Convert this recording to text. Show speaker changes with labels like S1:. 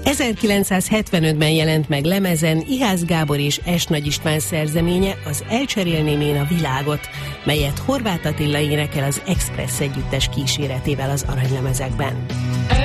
S1: 1975-ben jelent meg lemezen Ihász Gábor és S. Nagy István szerzeménye, az Elcserélném én a világot, melyet Horváth Attila énekel az Express együttes kíséretével az aranylemezekben.